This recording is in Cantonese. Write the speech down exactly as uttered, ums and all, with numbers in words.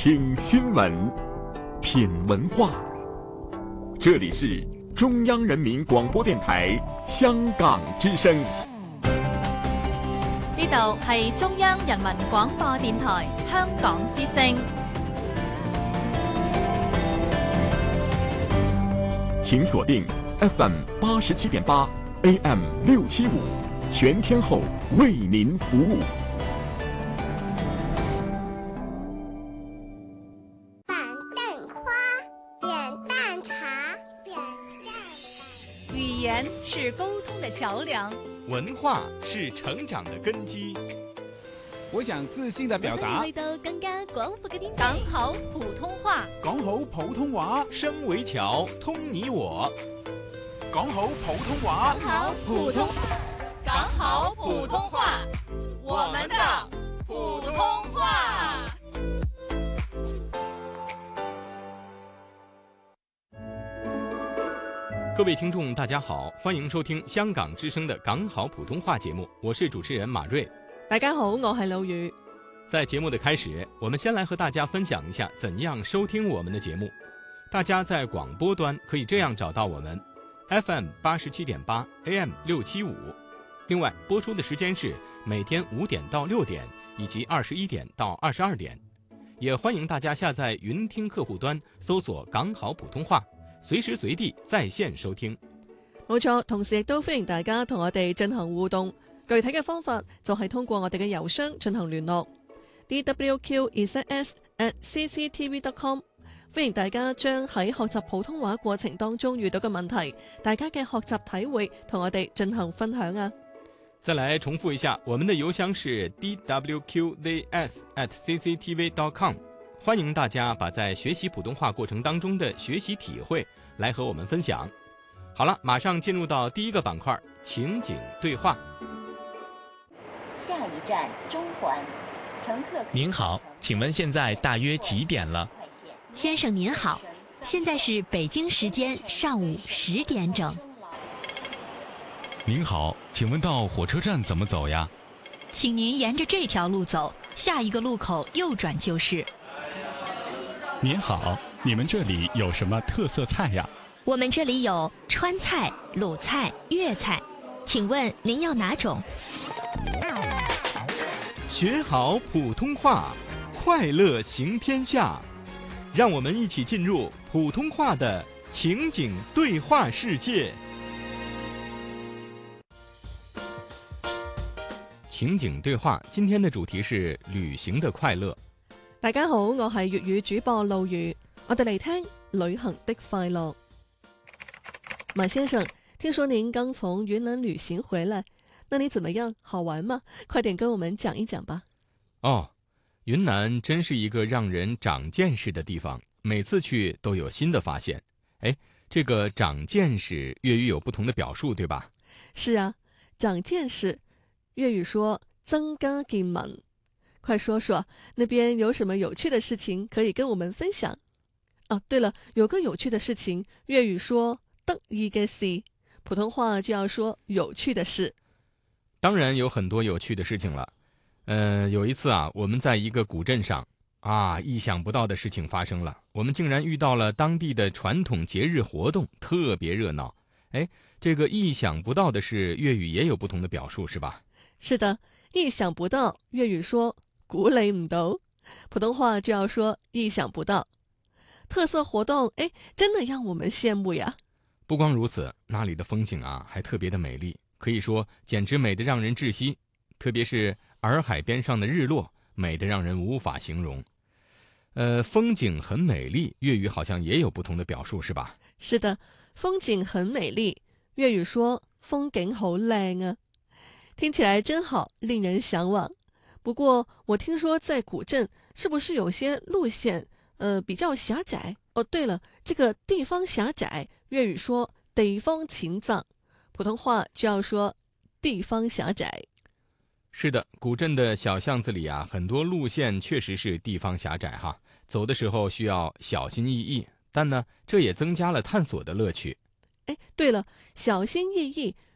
听新闻，品文化。这里是中央人民廣播電台香港之聲。 呢度係中央人民廣播電台香港之聲。 請鎖定 F M 八十七點八 A M 六七五，全天候為您服務。 板凳花，扁担茶，扁担。 語言是溝通的橋梁， 文化是成長的根基。 我想自信地表達， 去到更加廣闊嘅天地。講好普通話， 講好普通話， 聲為橋，通你我。 講好普通話， 講好普通，講好普通話，我們的普通話。 各位聽眾大家好，歡迎收聽香港之聲的港好普通話節目，我是主持人馬瑞。 大家好，我係老雨。 在節目的開始，我們先來和大家分享一下怎樣收聽我們的節目。大家在廣播端可以這樣找到我們 F M 八十七點八 A M 六七五，另外播出的時間是每天五點到六點以及二十一點到二十二點。也歡迎大家下載雲聽客戶端搜索港好普通話，隨時隨地在線收聽。 冇錯，同時亦都歡迎大家同我哋進行互動。具體嘅方法就係通過我哋嘅郵箱進行聯絡 d w q z s at c c t v dot com。 歡迎大家將喺學習普通話過程當中遇到嘅問題，大家嘅學習體會同我哋進行分享啊。 再來重複一下，我們的郵箱是 d w q z s at c c t v dot com。 歡迎大家把在學習普通話過程當中的學習體會來和我們分享。好了，馬上進入到第一個板塊，情景對話。 下一站中環，乘客。 您好，請問現在大約幾點了？ 先生您好，現在是北京時間上午十點整。 您好，請問到火車站怎麼走呀？ 請您沿着這條路走，下一個路口右轉就是。 您好，你們這裡有什麼特色菜呀？ 我們這裡有川菜、魯菜、粵菜，請問您要哪種？ 學好普通話，快樂行天下。讓我們一起進入普通話的情景對話世界。情景對話，今天的主題是旅行的快樂。 大家好，我係粵語主播路如，我哋嚟聽旅行的快樂。馬先生，聽說您剛從雲南旅行回來，那你怎麼樣？好玩嗎？快點跟我們講一講吧。 哦，雲南真是一個讓人長見識的地方，每次去都有新的發現。哎，這個長見識粵語有不同的表述，對吧？ 是啊，長見識，粵語說增加見聞。快說說那邊有什麼有趣的事情可以跟我們分享。啊，對了，有個有趣的事情，粵語說得意嘅事，普通話就要說有趣的事。 當然有很多有趣的事情了。呃，有一次啊，我們在一個古鎮上啊，意想不到的事情發生了，我們竟然遇到了當地的傳統節日活動，特別熱鬧。哎，這個意想不到的是粵語也有不同的表述，是吧？ 是的，意想不到，粵語說估你唔到，普通話就要說意想不到。特色活動，哎，真的讓我們羨慕呀。 不光如此，那裡的風景啊，還特別的美麗，可以說簡直美得讓人窒息。特別是洱海邊上的日落，美得讓人無法形容。呃，風景很美麗，粵語好像也有不同的表述，是吧？ 是的，風景很美麗，粵語說風景好靚啊，聽起來真好，令人向往。不過我聽說在古鎮是不是有些路線呃比較狹窄？哦，對了，這個地方狹窄，粵語說地方淺窄，普通話就要說地方狹窄。 是的，古鎮的小巷子裡啊，很多路線確實是地方狹窄哈，走的時候需要小心翼翼，但呢，這也增加了探索的樂趣。 哎，對了，小心翼翼，